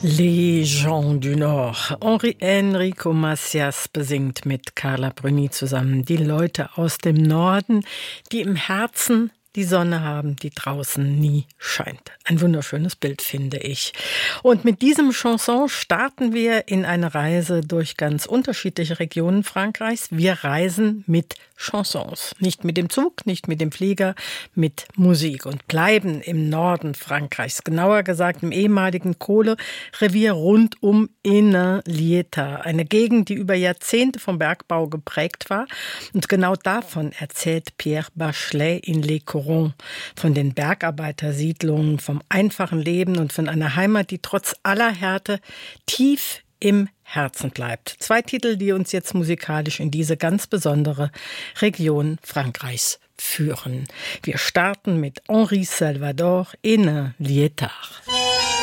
Les gens du Nord. Enrico Macias besingt mit Carla Bruni zusammen die Leute aus dem Norden, die im Herzen die Sonne haben, die draußen nie scheint. Ein wunderschönes Bild, finde ich. Und mit diesem Chanson starten wir in eine Reise durch ganz unterschiedliche Regionen Frankreichs. Wir reisen mit Chansons. Nicht mit dem Zug, nicht mit dem Flieger, mit Musik und bleiben im Norden Frankreichs. Genauer gesagt im ehemaligen Kohlerevier rund um Hénin-Liétard. Eine Gegend, die über Jahrzehnte vom Bergbau geprägt war. Und genau davon erzählt Pierre Bachelet in Les Corons. Von den Bergarbeitersiedlungen, vom einfachen Leben und von einer Heimat, die trotz aller Härte tief im Herzen bleibt. 2 Titel, die uns jetzt musikalisch in diese ganz besondere Region Frankreichs führen. Wir starten mit Henri Salvador, Hénin-Liétard.